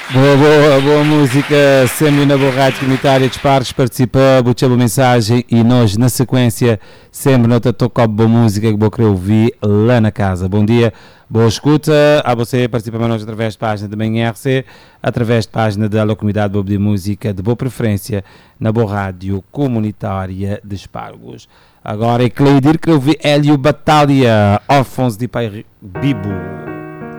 Boa música, sempre na boa rádio comunitária, disparos, participa, boa mensagem e nós na sequência sempre nota tocar boa música que vou querer ouvir lá na casa. Bom dia, boa escuta, a você participa mais através da página da Manhã RC, através da página da Comunidade Boa de Música de boa preferência na boa rádio comunitária de Espargos. Agora é que eu ouvir Hélio Batalha, órfãos de pai Bibo.